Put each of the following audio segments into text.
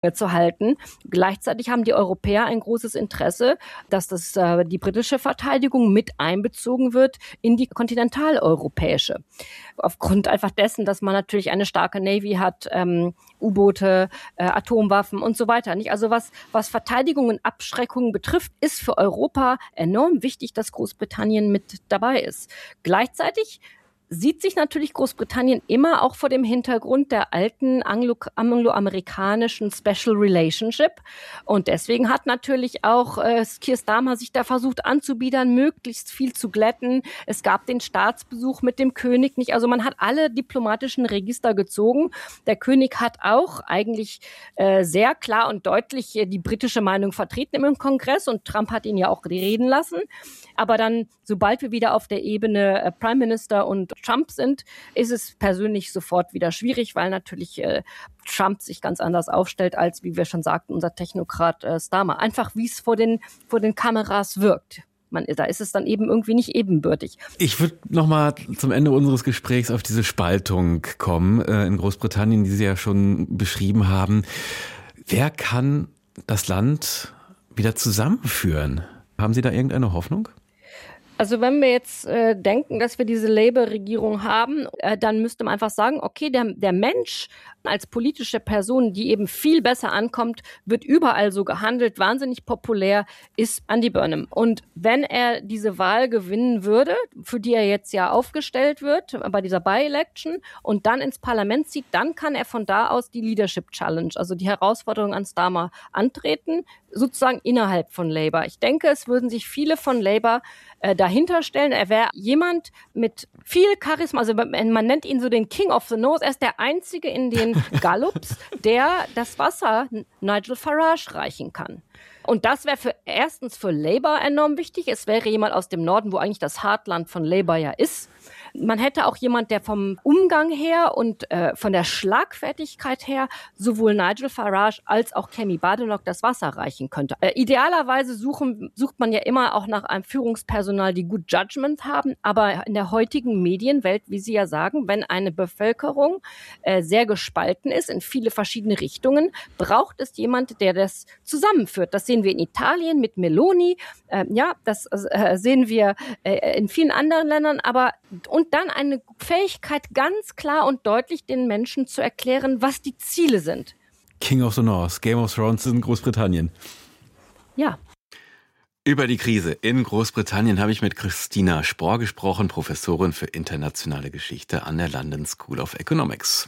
zu halten. Gleichzeitig haben die Europäer ein großes Interesse, dass die britische Verteidigung mit einbezogen wird in die kontinentaleuropäische. Aufgrund einfach dessen, dass man natürlich eine starke Navy hat, U-Boote, Atomwaffen und so weiter. Nicht? Also was Verteidigung und Abschreckung betrifft, ist für Europa enorm wichtig, dass Großbritannien mit dabei ist. Gleichzeitig sieht sich natürlich Großbritannien immer auch vor dem Hintergrund der alten angloamerikanischen Special Relationship. Und deswegen hat natürlich auch Keir Starmer sich da versucht anzubiedern, möglichst viel zu glätten. Es gab den Staatsbesuch mit dem König nicht. Also man hat alle diplomatischen Register gezogen. Der König hat auch eigentlich sehr klar und deutlich die britische Meinung vertreten im Kongress. Und Trump hat ihn ja auch reden lassen. Aber dann, sobald wir wieder auf der Ebene Prime Minister und Trump sind, ist es persönlich sofort wieder schwierig, weil natürlich Trump sich ganz anders aufstellt, als, wie wir schon sagten, unser Technokrat Starmer. Einfach, wie es vor den Kameras wirkt. Da ist es dann eben irgendwie nicht ebenbürtig. Ich würde noch mal zum Ende unseres Gesprächs auf diese Spaltung kommen in Großbritannien, die Sie ja schon beschrieben haben. Wer kann das Land wieder zusammenführen? Haben Sie da irgendeine Hoffnung? Also wenn wir jetzt denken, dass wir diese Labour-Regierung haben, dann müsste man einfach sagen, okay, der Mensch als politische Person, die eben viel besser ankommt, wird überall so gehandelt, wahnsinnig populär, ist Andy Burnham. Und wenn er diese Wahl gewinnen würde, für die er jetzt ja aufgestellt wird, bei dieser By-Election, und dann ins Parlament zieht, dann kann er von da aus die Leadership Challenge, also die Herausforderung an Starmer antreten, sozusagen innerhalb von Labour. Ich denke, es würden sich viele von Labour dahinter stellen. Er wäre jemand mit viel Charisma, also man nennt ihn so den King of the Nose. Er ist der Einzige in den Gallups, der das Wasser Nigel Farage reichen kann. Und das wäre erstens für Labour enorm wichtig. Es wäre jemand aus dem Norden, wo eigentlich das Heartland von Labour ja ist. Man hätte auch jemand, der vom Umgang her und von der Schlagfertigkeit her sowohl Nigel Farage als auch Kemi Badenoch das Wasser reichen könnte. Idealerweise sucht man ja immer auch nach einem Führungspersonal, die gut Judgment haben. Aber in der heutigen Medienwelt, wie Sie ja sagen, wenn eine Bevölkerung sehr gespalten ist in viele verschiedene Richtungen, braucht es jemand, der das zusammenführt. Das sehen wir in Italien mit Meloni. Das sehen wir in vielen anderen Ländern. Und dann eine Fähigkeit, ganz klar und deutlich den Menschen zu erklären, was die Ziele sind. King of the North, Game of Thrones in Großbritannien. Ja. Über die Krise in Großbritannien habe ich mit Christina Spohr gesprochen, Professorin für internationale Geschichte an der London School of Economics.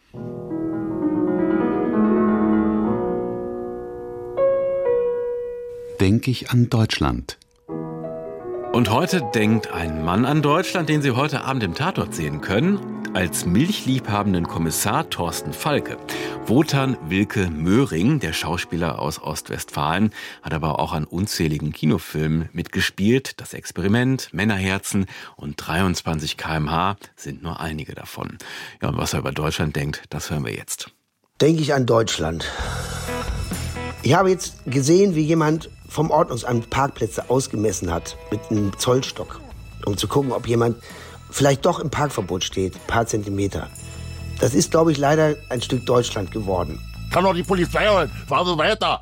Denke ich an Deutschland. Und heute denkt ein Mann an Deutschland, den Sie heute Abend im Tatort sehen können, als milchliebhabenden Kommissar Thorsten Falke. Wotan Wilke Möhring, der Schauspieler aus Ostwestfalen, hat aber auch an unzähligen Kinofilmen mitgespielt. Das Experiment, Männerherzen und 23 km/h sind nur einige davon. Ja, und was er über Deutschland denkt, das hören wir jetzt. Denke ich an Deutschland. Ich habe jetzt gesehen, wie jemand vom Ordnungsamt Parkplätze ausgemessen hat mit einem Zollstock, um zu gucken, ob jemand vielleicht doch im Parkverbot steht, ein paar Zentimeter. Das ist, glaube ich, leider ein Stück Deutschland geworden. Kann doch die Polizei holen, fahren Sie weiter.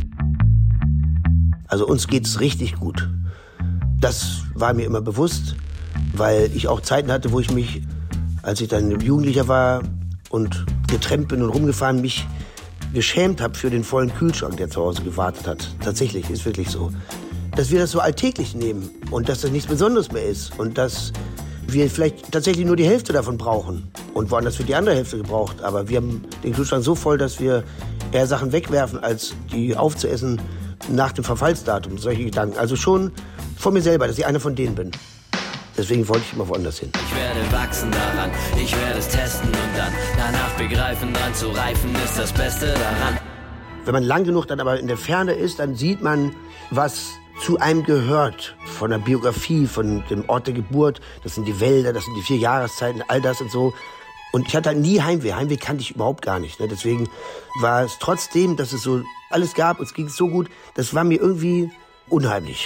Also uns geht's richtig gut. Das war mir immer bewusst, weil ich auch Zeiten hatte, wo ich mich, als ich dann Jugendlicher war und getrennt bin und rumgefahren, mich geschämt habe für den vollen Kühlschrank, der zu Hause gewartet hat. Tatsächlich, ist wirklich so. Dass wir das so alltäglich nehmen und dass das nichts Besonderes mehr ist und dass wir vielleicht tatsächlich nur die Hälfte davon brauchen und woanders für die andere Hälfte gebraucht. Aber wir haben den Kühlschrank so voll, dass wir eher Sachen wegwerfen, als die aufzuessen nach dem Verfallsdatum. Solche Gedanken. Also schon von mir selber, dass ich einer von denen bin. Deswegen wollte ich immer woanders hin. Ich werde wachsen daran, ich werde es testen und dann danach begreifen, dran zu reifen ist das Beste daran. Wenn man lang genug dann aber in der Ferne ist, dann sieht man, was zu einem gehört. Von der Biografie, von dem Ort der Geburt. Das sind die Wälder, das sind die 4 Jahreszeiten, all das und so. Und ich hatte halt nie Heimweh. Heimweh kannte ich überhaupt gar nicht. Deswegen war es trotzdem, dass es so alles gab, uns ging es so gut, das war mir irgendwie unheimlich.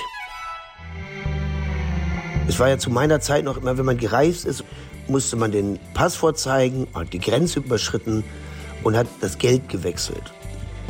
Es war ja zu meiner Zeit noch immer, wenn man gereist ist, musste man den Pass vorzeigen, hat die Grenze überschritten und hat das Geld gewechselt.